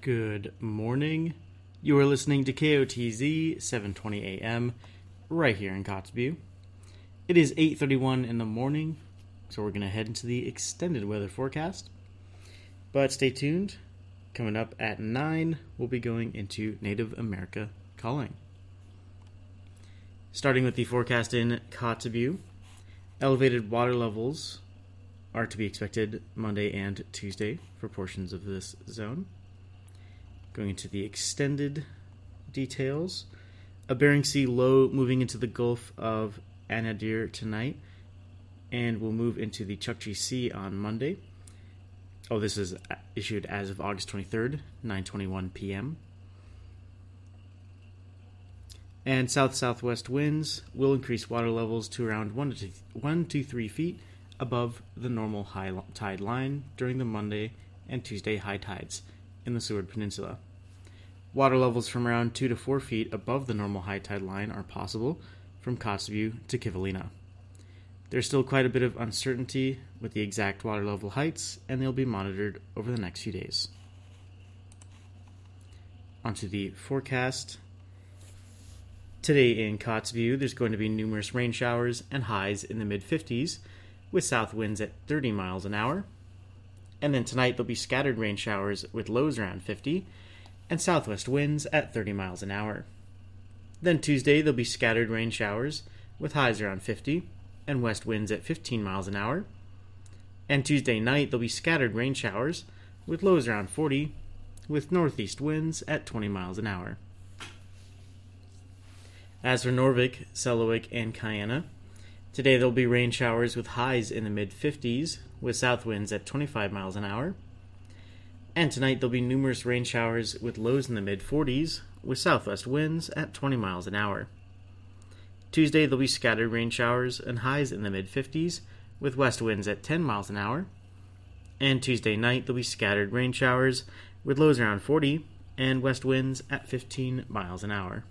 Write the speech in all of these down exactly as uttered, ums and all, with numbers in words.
Good morning. You are listening to K O T Z seven twenty A M right here in Kotzebue. It is eight thirty-one in the morning, so we're going to head into the extended weather forecast. But stay tuned. Coming up at nine, we'll be going into Native America calling. Starting with the forecast in Kotzebue, elevated water levels are to be expected Monday and Tuesday for portions of this zone. Going into the extended details, a Bering Sea low moving into the Gulf of Anadyr tonight, and will move into the Chukchi Sea on Monday. Oh, this is issued as of August twenty-third, nine twenty-one p.m. And south-southwest winds will increase water levels to around one to, one to three feet above the normal high tide line during the Monday and Tuesday high tides in the Seward Peninsula. Water levels from around two to four feet above the normal high tide line are possible from Kotzebue to Kivalina. There's still quite a bit of uncertainty with the exact water level heights, and they'll be monitored over the next few days. Onto the forecast. Today in Kotzebue, there's going to be numerous rain showers and highs in the mid-fifties, with south winds at thirty miles an hour. And then tonight there'll be scattered rain showers with lows around fifty, and southwest winds at thirty miles an hour. Then Tuesday there'll be scattered rain showers with highs around fifty, and west winds at fifteen miles an hour. And Tuesday night there'll be scattered rain showers with lows around forty, with northeast winds at twenty miles an hour. As for Norvik, Selawik, and Kayana, today there'll be rain showers with highs in the mid-fifties, with south winds at twenty-five miles an hour. And tonight there'll be numerous rain showers with lows in the mid-forties, with southwest winds at twenty miles an hour. Tuesday there'll be scattered rain showers and highs in the mid-fifties, with west winds at ten miles an hour. And Tuesday night there'll be scattered rain showers with lows around forty, and west winds at fifteen miles an hour.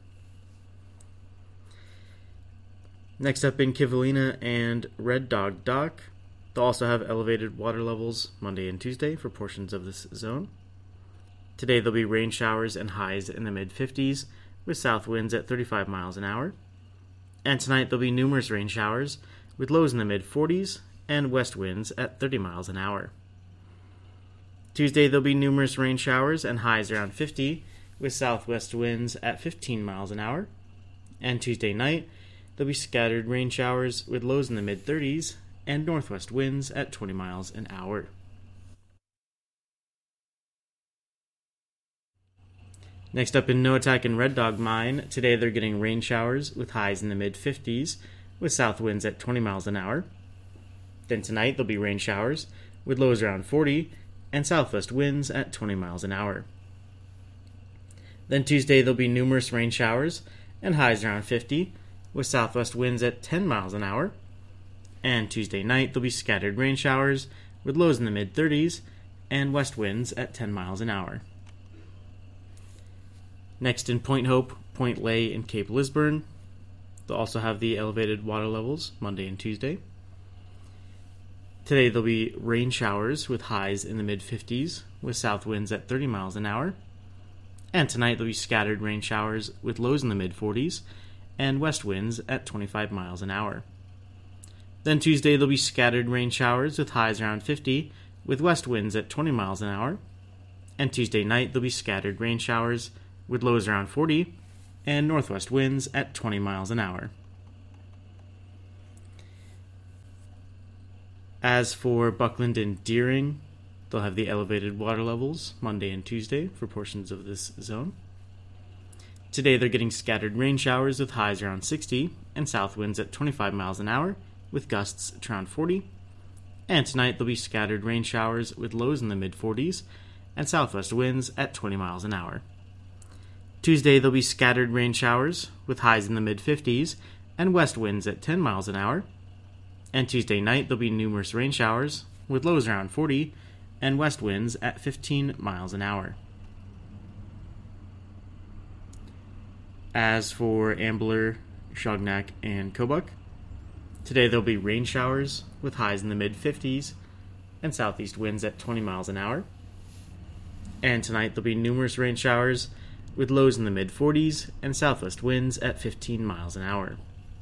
Next up in Kivalina and Red Dog Dock, they'll also have elevated water levels Monday and Tuesday for portions of this zone. Today there'll be rain showers and highs in the mid-fifties, with south winds at thirty-five miles an hour. And tonight there'll be numerous rain showers, with lows in the mid-forties, and west winds at thirty miles an hour. Tuesday there'll be numerous rain showers and highs around fifty, with southwest winds at fifteen miles an hour. And Tuesday night, there'll be scattered rain showers with lows in the mid-thirties and northwest winds at twenty miles an hour. Next up in Noatak and Red Dog Mine, today they're getting rain showers with highs in the mid-fifties with south winds at twenty miles an hour. Then tonight there'll be rain showers with lows around forty and southwest winds at twenty miles an hour. Then Tuesday there'll be numerous rain showers and highs around fifty, with southwest winds at ten miles an hour. And Tuesday night there'll be scattered rain showers with lows in the mid-thirties and west winds at ten miles an hour. Next in Point Hope, Point Lay, and Cape Lisburne, they'll also have the elevated water levels Monday and Tuesday. Today there'll be rain showers with highs in the mid-fifties with south winds at thirty miles an hour. And tonight there'll be scattered rain showers with lows in the mid-forties and west winds at twenty-five miles an hour. Then Tuesday there'll be scattered rain showers with highs around fifty, with west winds at twenty miles an hour. And Tuesday night there'll be scattered rain showers with lows around forty, and northwest winds at twenty miles an hour. As for Buckland and Deering, they'll have the elevated water levels Monday and Tuesday for portions of this zone. Today they're getting scattered rain showers with highs around sixty and south winds at twenty-five miles an hour with gusts at around forty. And tonight there'll be scattered rain showers with lows in the mid-forties and southwest winds at twenty miles an hour. Tuesday there'll be scattered rain showers with highs in the mid-fifties and west winds at ten miles an hour. And Tuesday night there'll be numerous rain showers with lows around forty and west winds at fifteen miles an hour. As for Ambler, Shognak, and Kobuk, today there'll be rain showers with highs in the mid-fifties and southeast winds at twenty miles an hour. And tonight there'll be numerous rain showers with lows in the mid forties and southwest winds at fifteen miles an hour.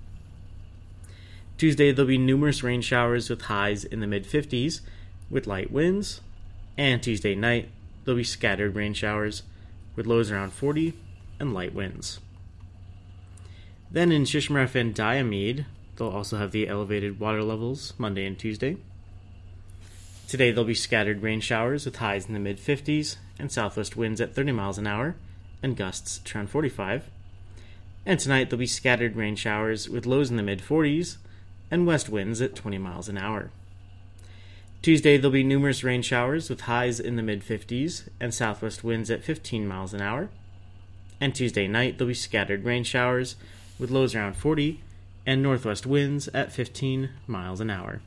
Tuesday there'll be numerous rain showers with highs in the mid fifties with light winds. And Tuesday night there'll be scattered rain showers with lows around forty and light winds. Then in Shishmaref and Diomede, they'll also have the elevated water levels Monday and Tuesday. Today there'll be scattered rain showers with highs in the mid fifties and southwest winds at thirty miles an hour and gusts around forty-five. And tonight there'll be scattered rain showers with lows in the mid forties and west winds at twenty miles an hour. Tuesday there'll be numerous rain showers with highs in the mid fifties and southwest winds at fifteen miles an hour. And Tuesday night there'll be scattered rain showers with lows around forty and northwest winds at fifteen miles an hour.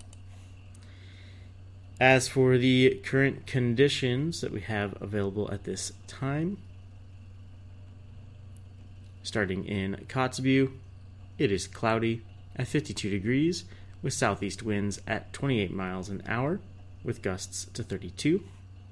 As for the current conditions that we have available at this time, starting in Kotzebue, it is cloudy at fifty-two degrees with southeast winds at twenty-eight miles an hour with gusts to thirty-two.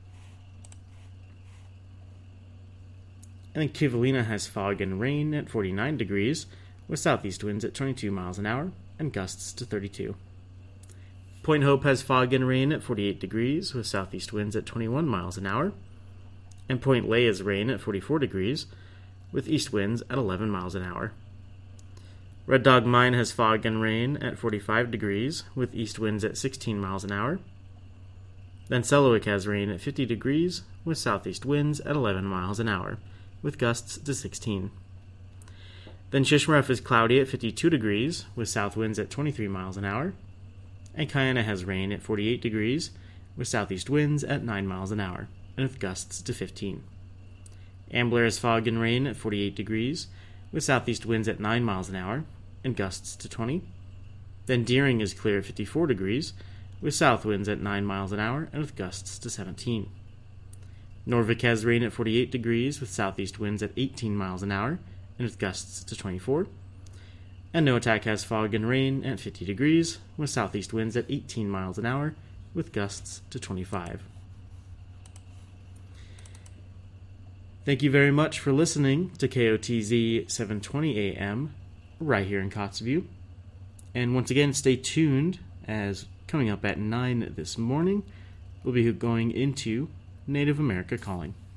And then Kivalina has fog and rain at forty-nine degrees with southeast winds at twenty-two miles an hour and gusts to thirty-two. Point Hope has fog and rain at forty-eight degrees with southeast winds at twenty-one miles an hour. And Point Lay has rain at forty-four degrees with east winds at eleven miles an hour. Red Dog Mine has fog and rain at forty-five degrees with east winds at sixteen miles an hour. Then Selawik has rain at fifty degrees with southeast winds at eleven miles an hour with gusts to sixteen. Then Shishmaref is cloudy at fifty-two degrees with south winds at twenty-three miles an hour. And Kayana has rain at forty-eight degrees with southeast winds at nine miles an hour and with gusts to fifteen. Ambler has fog and rain at forty-eight degrees with southeast winds at nine miles an hour and gusts to twenty. Then Deering is clear at fifty-four degrees with south winds at nine miles an hour and with gusts to seventeen. Norvik has rain at forty-eight degrees with southeast winds at eighteen miles an hour and with gusts to twenty-four. And Noatak has fog and rain at fifty degrees with southeast winds at eighteen miles an hour with gusts to twenty-five. Thank you very much for listening to K O T Z seven twenty A M right here in Kotzebue. And once again, stay tuned, as coming up at nine this morning, we'll be going into Native America Calling.